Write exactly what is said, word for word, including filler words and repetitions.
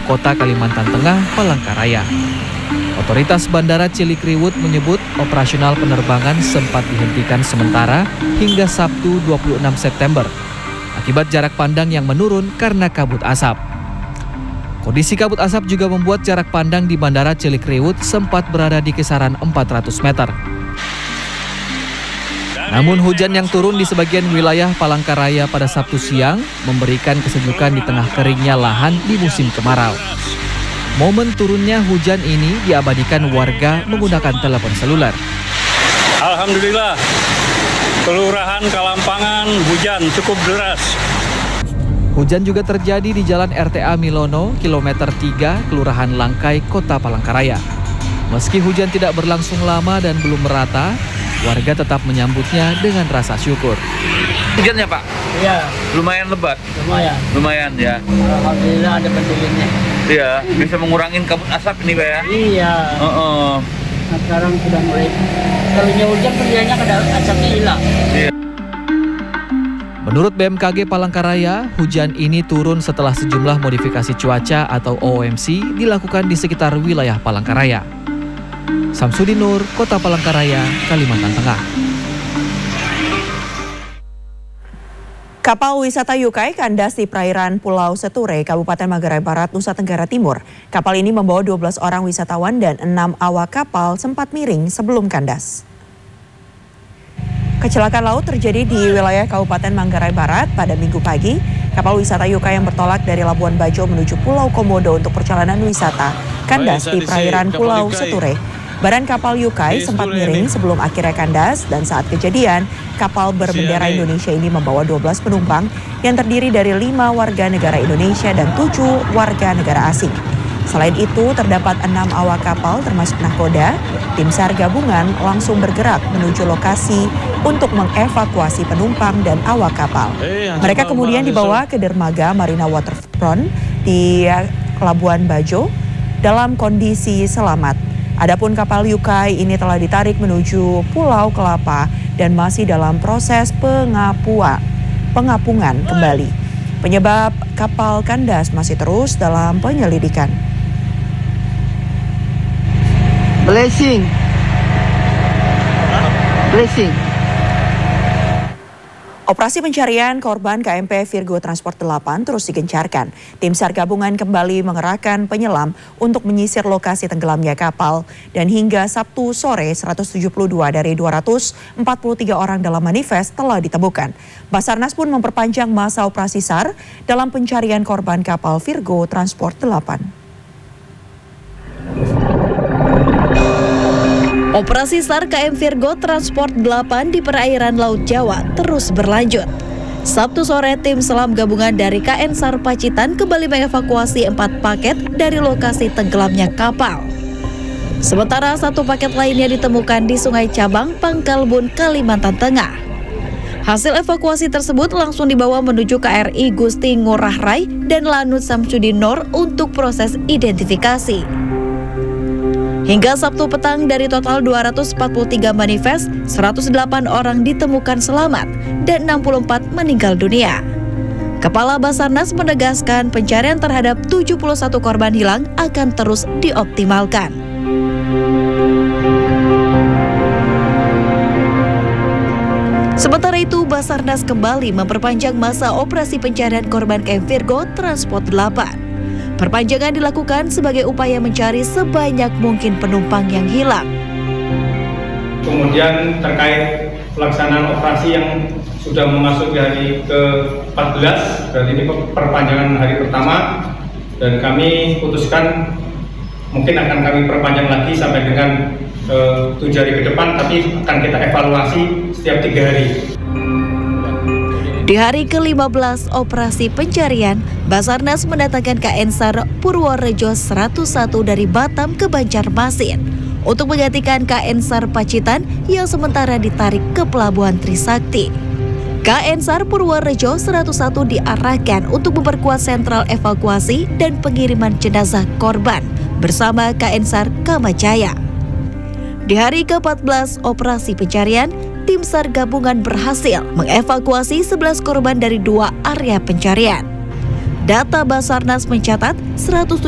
kota Kalimantan Tengah, Palangkaraya. Otoritas Bandara Cilikriwut menyebut operasional penerbangan sempat dihentikan sementara hingga Sabtu dua puluh enam September akibat jarak pandang yang menurun karena kabut asap. Kondisi kabut asap juga membuat jarak pandang di Bandara Cilikriwut sempat berada di kisaran empat ratus meter. Namun hujan yang turun di sebagian wilayah Palangkaraya pada Sabtu siang memberikan kesejukan di tengah keringnya lahan di musim kemarau. Momen turunnya hujan ini diabadikan warga menggunakan telepon seluler. Alhamdulillah, Kelurahan Kalampangan hujan cukup deras. Hujan juga terjadi di Jalan R T A Milono, kilometer tiga, Kelurahan Langkai, Kota Palangkaraya. Meski hujan tidak berlangsung lama dan belum merata, warga tetap menyambutnya dengan rasa syukur. Hujannya Pak? Iya. Lumayan lebat? Lumayan. Lumayan ya? Alhamdulillah ada pendilinnya. Iya, bisa mengurangin kabut asap ini Pak ya? Iya. Uh -uh. Nah, sekarang sudah mulai, kalau hujan kerjanya kada asapnya hilang. Iya. Menurut B M K G Palangkaraya, hujan ini turun setelah sejumlah modifikasi cuaca atau O M C dilakukan di sekitar wilayah Palangkaraya. Samsudin Nur, Kota Palangkaraya, Kalimantan Tengah. Kapal wisata Yukai kandas di perairan Pulau Seture, Kabupaten Manggarai Barat, Nusa Tenggara Timur. Kapal ini membawa dua belas orang wisatawan dan enam awak kapal sempat miring sebelum kandas. Kecelakaan laut terjadi di wilayah Kabupaten Manggarai Barat pada Minggu pagi. Kapal wisata Yukai yang bertolak dari Labuan Bajo menuju Pulau Komodo untuk perjalanan wisata kandas di perairan Pulau Seture. Badan kapal Yukai sempat miring sebelum akhirnya kandas, dan saat kejadian, kapal berbendera Indonesia ini membawa dua belas penumpang yang terdiri dari lima warga negara Indonesia dan tujuh warga negara asing. Selain itu, terdapat enam awak kapal termasuk nahkoda. Tim SAR gabungan langsung bergerak menuju lokasi untuk mengevakuasi penumpang dan awak kapal. Mereka kemudian dibawa ke dermaga Marina Waterfront di Labuan Bajo dalam kondisi selamat. Adapun kapal Yukai ini telah ditarik menuju Pulau Kelapa dan masih dalam proses pengapua, pengapungan kembali. Penyebab kapal kandas masih terus dalam penyelidikan. Blessing. Blessing. Operasi pencarian korban K M P Virgo Transport delapan terus digencarkan. Tim SAR gabungan kembali mengerahkan penyelam untuk menyisir lokasi tenggelamnya kapal. Dan hingga Sabtu sore, seratus tujuh puluh dua dari dua ratus empat puluh tiga orang dalam manifest telah ditemukan. Basarnas pun memperpanjang masa operasi SAR dalam pencarian korban kapal Virgo Transport delapan. Operasi SAR K M Virgo Transport delapan di perairan Laut Jawa terus berlanjut. Sabtu sore, tim selam gabungan dari K N SAR Pacitan kembali mengevakuasi empat paket dari lokasi tenggelamnya kapal. Sementara satu paket lainnya ditemukan di Sungai Cabang, Pangkalbun, Kalimantan Tengah. Hasil evakuasi tersebut langsung dibawa menuju K R I Gusti Ngurah Rai dan Lanut Samsudin Nur untuk proses identifikasi. Hingga Sabtu petang, dari total dua ratus empat puluh tiga manifest, seratus delapan orang ditemukan selamat dan enam puluh empat meninggal dunia. Kepala Basarnas menegaskan pencarian terhadap tujuh puluh satu korban hilang akan terus dioptimalkan. Sementara itu, Basarnas kembali memperpanjang masa operasi pencarian korban K M Virgo Transport delapan. Perpanjangan dilakukan sebagai upaya mencari sebanyak mungkin penumpang yang hilang. Kemudian terkait pelaksanaan operasi yang sudah memasuki hari ke empat belas, dan ini perpanjangan hari pertama, dan kami putuskan mungkin akan kami perpanjang lagi sampai dengan uh, tujuh hari ke depan, tapi akan kita evaluasi setiap tiga hari. Di hari ke lima belas operasi pencarian, Basarnas mendatangkan K N SAR Purworejo seratus satu dari Batam ke Banjarmasin untuk menggantikan K N SAR Pacitan yang sementara ditarik ke Pelabuhan Trisakti. K N SAR Purworejo seratus satu diarahkan untuk memperkuat sentral evakuasi dan pengiriman jenazah korban bersama K N SAR Kamajaya. Di hari ke empat belas operasi pencarian, tim SAR gabungan berhasil mengevakuasi sebelas korban dari dua area pencarian. Data Basarnas mencatat seratus